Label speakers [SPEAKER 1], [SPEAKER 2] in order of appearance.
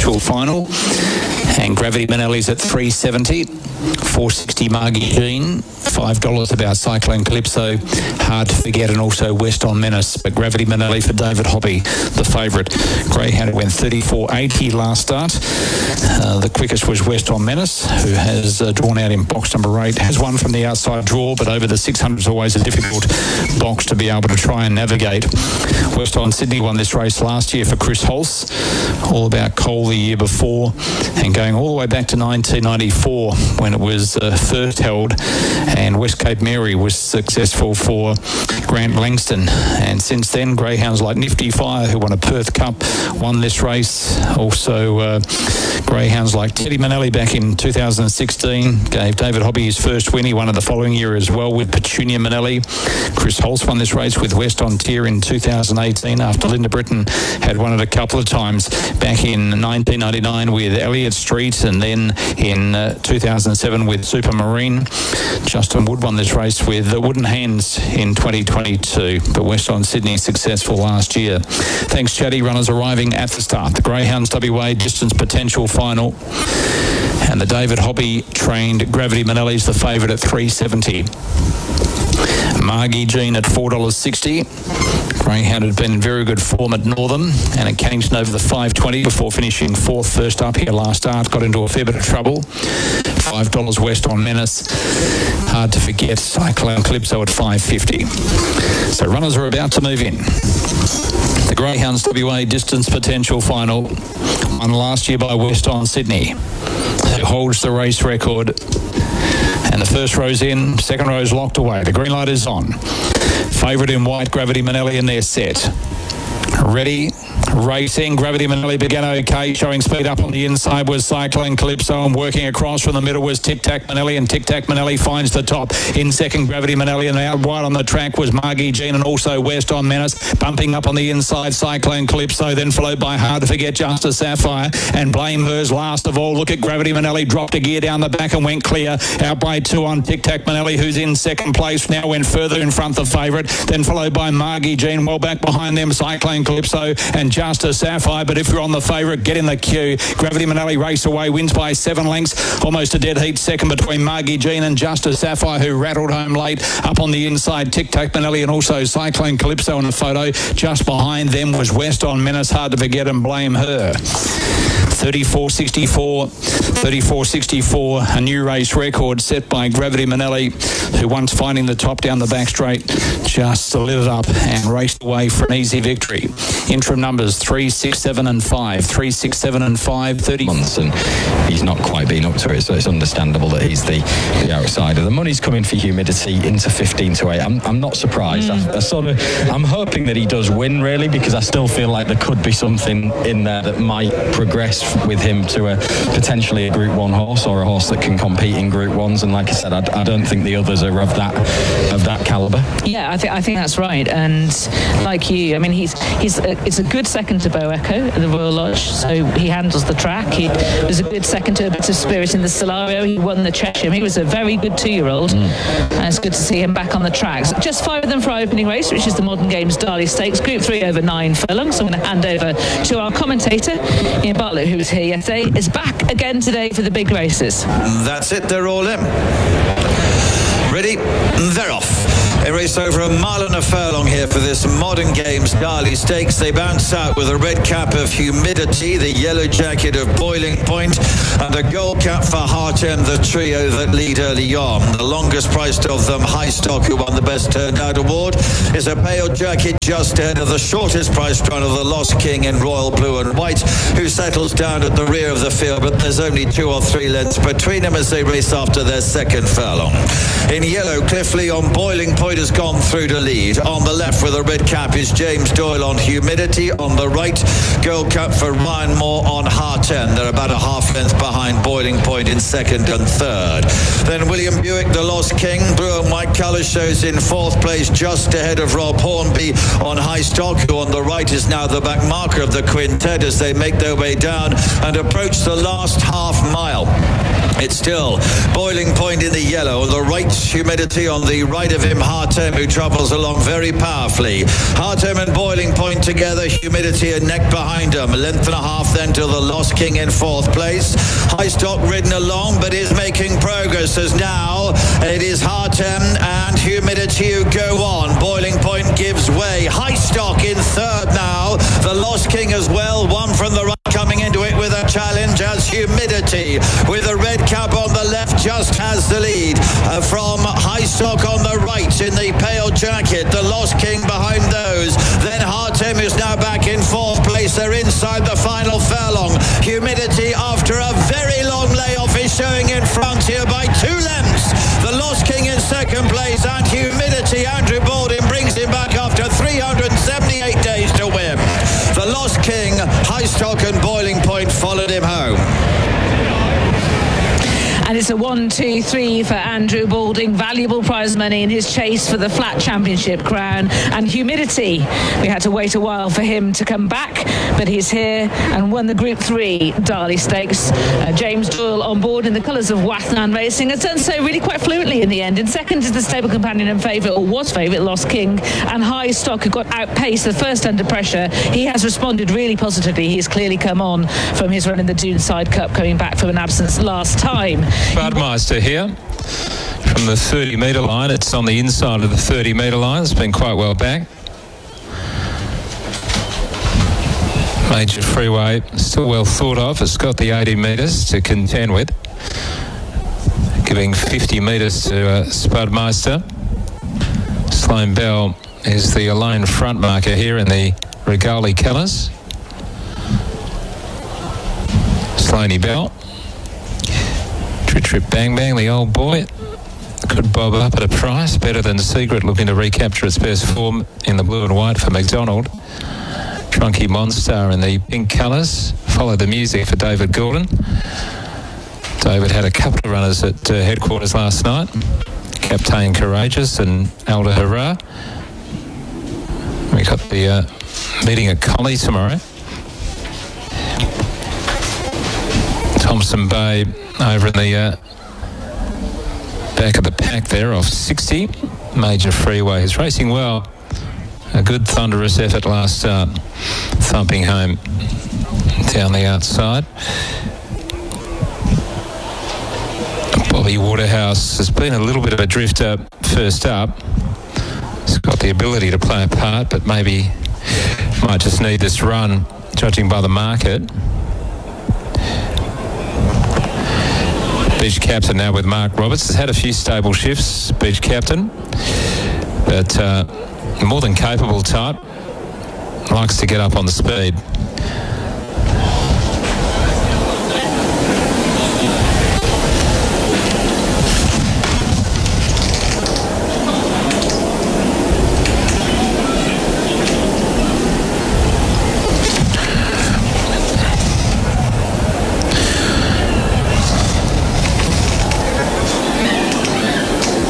[SPEAKER 1] Potential Final. And Gravity Manelli's at $3.70. $4.60 Margie Jean. $5 about Cyclone Calypso. Hard to forget, and also West on Menace. But Gravity Manelli for David Hobby, the favourite. Greyhound went 34.80 last start. The quickest was West on Menace, who has drawn out in box number 8. Has won from the outside draw, but over the 600 is always a difficult box to be able to try and navigate. West on Sydney won this race last year for Chris Holst. All about Cole the year before, and going all the way back to 1994 when it was first held, and West Cape Mary was successful for Grant Langston. And since then, greyhounds like Nifty Fire, who won a Perth Cup, won this race. Also greyhounds like Teddy Manelli back in 2016 gave David Hobby his first win. He won it the following year as well with Petunia Manelli. Chris Holst won this race with West on Tier in 2018 after Linda Britton had won it a couple of times back in 1999 with Elliott Street, and then in 2007 with Supermarine. Justin Wood won this race with Wooden Hands in 2022, but West on Sydney successful last year. Thanks, Chatty. Runners arriving at the start. The Greyhounds WA Distance Potential Final, and the David Hobby trained Gravity Manelli's the favourite at $3.70. Margie Jean at $4.60. Greyhound had been in very good form at Northam and at Cannington over the 5.20 before finishing fourth first up here last start. Got into a fair bit of trouble. $5 West on Menace. Hard to forget Cyclone Calypso at $5.50. So runners are about to move in. The Greyhounds WA Distance Potential Final, won last year by West on Sydney, who holds the race record. And the first row's in, second row's locked away. The green light is on. Favourite in white, Gravity Manelli, and they're set. Ready, racing. Gravity Manelli began okay, showing speed up on the inside was Cyclone Calypso, and working across from the middle was Tic Tac Manelli, and Tic Tac Manelli finds the top. In second, Gravity Manelli, and out wide on the track was Margie Jean and also West on Menace. Bumping up on the inside, Cyclone Calypso, then followed by Hard to Forget, Justice Sapphire, and Blame Hers last of all. Look at Gravity Manelli, dropped a gear down the back and went clear. Out by 2 on Tic Tac Manelli, who's in second place, now went further in front the favourite, then followed by Margie Jean, well back behind them, Cyclone Calypso and Justice Sapphire. But if you're on the favourite, get in the queue. Gravity Manelli race away, wins by 7 lengths, almost a dead heat second between Margie Jean and Justice Sapphire, who rattled home late. Up on the inside, Tic Tac Manelli and also Cyclone Calypso in the photo. Just behind them was West on Menace, Hard to Forget, and Blame Her. 34.64, a new race record set by Gravity Manelli, who once finding the top down the back straight just lit it up and raced away for an easy victory. Interim numbers 3, 6, 7 and 5. 3, 6, 7 and 5, 30 months, and he's not quite been up to it, so it's understandable that he's the outsider. The money's coming for Humidity into 15 to 8. I'm not surprised. I'm hoping that he does win, really, because I still feel like there could be something in there that might progress with him to potentially a Group 1 horse, or a horse that can compete in Group 1s. And like I said, I don't think the others are of that calibre.
[SPEAKER 2] Yeah, I think that's right. And like you, I mean, it's a good second to Bo Echo at the Royal Lodge, so he handles the track. He was a good second to a bit of spirit in the Solario. He won the Cheshire. He was a very good 2-year-old. And it's good to see him back on the tracks. Just 5 of them for our opening race, which is the Modern Games Darley Stakes, Group 3 over 9 furlongs. So I'm going to hand over to our commentator, Ian Bartlett, who was here yesterday, is back again today for the big races.
[SPEAKER 3] That's it, they're all in. Ready, they're off. A race over a mile and a furlong here for this Modern Games Darley Stakes. They bounce out with a red cap of Humidity, the yellow jacket of Boiling Point, and a gold cap for Heart End, the trio that lead early on. The longest priced of them, High Stock, who won the Best Turned Out award, is a pale jacket just ahead of the shortest priced run of the Lost King in Royal Blue and White, who settles down at the rear of the field, but there's only 2 or 3 lengths between them as they race after their second furlong. In yellow, Cliff Lee on Boiling Point has gone through to lead. On the left with a red cap is James Doyle on Humidity. On the right, gold cap for Ryan Moore on Heart End. They're about a half length behind Boiling Point in second and third. Then William Buick, the Lost King, blue and white colour, shows in fourth place just ahead of Rob Hornby on High Stock, who on the right is now the back marker of the quintet as they make their way down and approach the last half mile. It's still Boiling Point in the yellow. On the right, Humidity. On the right of him, Hartem, who travels along very powerfully. Hartem and Boiling Point together. Humidity a neck behind him. A length and a half then to the Lost King in fourth place. High Stock ridden along, but is making progress as now it is Hartem and Humidity who go on. Boiling Point gives way. High Stock in third now. The Lost King as well. One from the right coming into it with a challenge as Humidity with a red cap on the left just has the lead from High Stock on the right in the pale jacket. The Lost King behind those. Then Hartem is now back in fourth place. They're inside the final furlong. Humidity after a very long layoff is showing in front here by 2 lengths. The Lost King in second place and Humidity. Andrew Baldwin brings him back after 378 days to win. The Lost King, High Stock and Boiling Point followed him home.
[SPEAKER 2] And it's a 1-2-3 for Andrew Balding. Valuable prize money in his chase for the flat championship crown. And Humidity, we had to wait a while for him to come back, but he's here and won the Group 3 Darley Stakes. James Doyle on board in the colours of Wathnan Racing has done so really quite fluently in the end. In second is the stable companion and favourite, or was favourite, Lost King, and High Stock, who got outpaced the first under pressure. He has responded really positively. He's clearly come on from his run in the Doonside Cup, coming back from an absence last time.
[SPEAKER 4] Budmeister here from the 30 metre line. It's on the inside of the 30 metre line. It's been quite well back. Major Freeway, still well thought of. It's got the 80 metres to contend with, giving 50 metres to Spudmeister. Sloane Bell is the alone front marker here in the Regali colours. Sloaney Bell. Trip Bang Bang, the old boy, could bob up at a price. Better Than Secret, looking to recapture its best form in the blue and white for McDonald. Trunky Monstar in the pink colours. Follow the music for David Gordon. David had a couple of runners at headquarters last night. Captain Courageous and Elder Hurrah. We got the meeting at Collie tomorrow. Thompson Bay over in the back of the pack there off 60. Major Freeway is racing well. A good thunderous effort last start. Thumping home down the outside. Bobby Waterhouse has been a little bit of a drifter first up. He's got the ability to play a part, but maybe might just need this run, judging by the market. Beach Captain now with Mark Roberts. Has had a few stable shifts, Beach Captain, but more than capable type. Likes to get up on the speed.